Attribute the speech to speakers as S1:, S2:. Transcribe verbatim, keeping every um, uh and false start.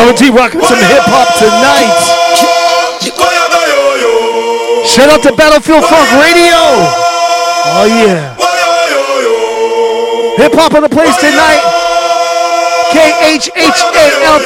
S1: Double T rocking some hip hop tonight. Shout out to Battlefield Funk Radio. Oh yeah. Hip hop on the place tonight. K H H A L